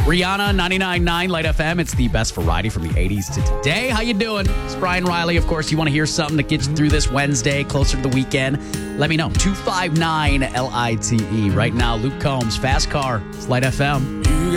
Rihanna, 99.9 Light FM. It's the best variety from the 80s to today. How you doing? It's Brian Riley. Of course, you want to hear something that gets you through this Wednesday, closer to the weekend. Let me know. 259-LITE. Right now, Luke Combs, Fast Car. It's Light FM.